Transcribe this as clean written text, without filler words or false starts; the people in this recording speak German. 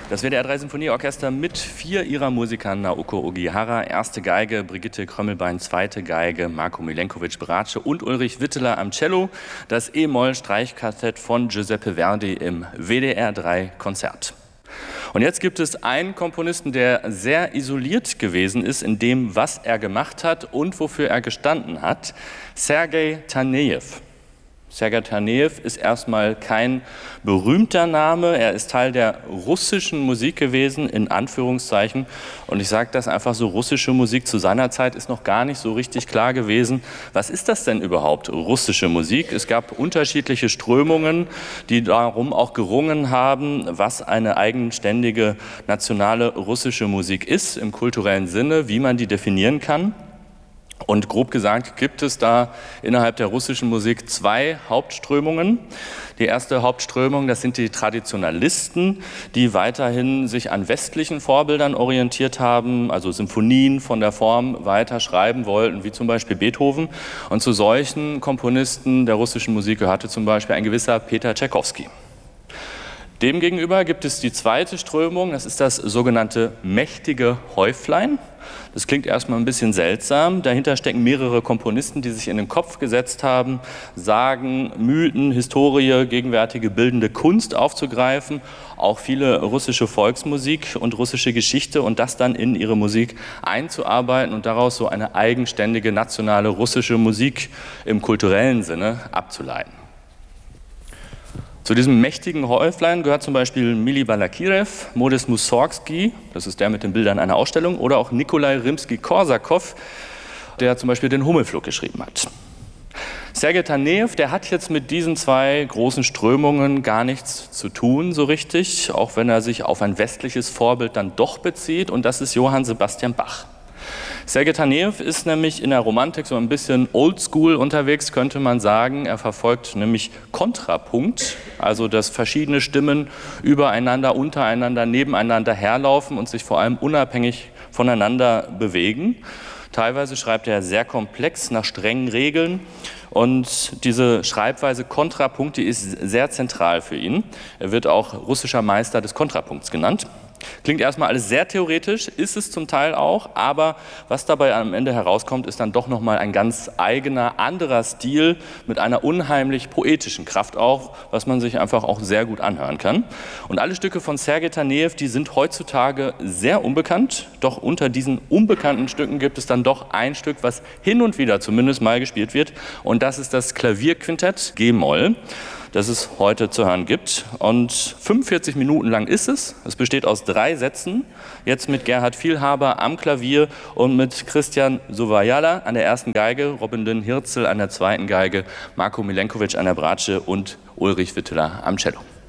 Das WDR 3 Symphonieorchester mit 4 ihrer Musiker: Naoko Ogihara, erste Geige, Brigitte Krömmelbein, zweite Geige, Marko Milenkovic Bratsche und Ulrich Witteler am Cello. Das E-Moll-Streichquartett von Giuseppe Verdi im WDR 3 Konzert. Und jetzt gibt es einen Komponisten, der sehr isoliert gewesen ist in dem, was er gemacht hat und wofür er gestanden hat: Sergei Tanejew. Sergei Tanejew ist erstmal kein berühmter Name, er ist Teil der russischen Musik gewesen, in Anführungszeichen. Und ich sage das einfach so: russische Musik zu seiner Zeit ist noch gar nicht so richtig klar gewesen. Was ist das denn überhaupt, russische Musik? Es gab unterschiedliche Strömungen, die darum auch gerungen haben, was eine eigenständige nationale russische Musik ist, im kulturellen Sinne, wie man die definieren kann. Und grob gesagt gibt es da innerhalb der russischen Musik 2 Hauptströmungen. Die erste Hauptströmung, das sind die Traditionalisten, die weiterhin sich an westlichen Vorbildern orientiert haben, also Symphonien von der Form weiter schreiben wollten, wie zum Beispiel Beethoven. Und zu solchen Komponisten der russischen Musik gehörte zum Beispiel ein gewisser Peter Tschaikowski. Demgegenüber gibt es die zweite Strömung, das ist das sogenannte mächtige Häuflein. Das klingt erstmal ein bisschen seltsam. Dahinter stecken mehrere Komponisten, die sich in den Kopf gesetzt haben, Sagen, Mythen, Historie, gegenwärtige bildende Kunst aufzugreifen, auch viele russische Volksmusik und russische Geschichte, und das dann in ihre Musik einzuarbeiten und daraus so eine eigenständige nationale russische Musik im kulturellen Sinne abzuleiten. Zu diesem mächtigen Häuflein gehört zum Beispiel Mili Balakirev, Modest Mussorgsky, das ist der mit den Bildern einer Ausstellung, oder auch Nikolai Rimsky-Korsakow, der zum Beispiel den Hummelflug geschrieben hat. Sergei Tanejew, der hat jetzt mit diesen 2 großen Strömungen gar nichts zu tun so richtig, auch wenn er sich auf ein westliches Vorbild dann doch bezieht, und das ist Johann Sebastian Bach. Sergei Tanejew ist nämlich in der Romantik so ein bisschen oldschool unterwegs, könnte man sagen. Er verfolgt nämlich Kontrapunkt, also dass verschiedene Stimmen übereinander, untereinander, nebeneinander herlaufen und sich vor allem unabhängig voneinander bewegen. Teilweise schreibt er sehr komplex nach strengen Regeln, und diese Schreibweise Kontrapunkt, die ist sehr zentral für ihn. Er wird auch russischer Meister des Kontrapunkts genannt. Klingt erstmal alles sehr theoretisch, ist es zum Teil auch, aber was dabei am Ende herauskommt, ist dann doch nochmal ein ganz eigener, anderer Stil mit einer unheimlich poetischen Kraft auch, was man sich einfach auch sehr gut anhören kann. Und alle Stücke von Sergei Tanejew, die sind heutzutage sehr unbekannt, doch unter diesen unbekannten Stücken gibt es dann doch ein Stück, was hin und wieder zumindest mal gespielt wird, und das ist das Klavierquintett G-Moll, das es heute zu hören gibt. Und 45 Minuten lang ist es. Es besteht aus 3 Sätzen, jetzt mit Gerhard Vielhaber am Klavier und mit Christian Sowajala an der ersten Geige, Robin Lynn-Hirzel an der zweiten Geige, Marko Milenkovic an der Bratsche und Ulrich Witteler am Cello.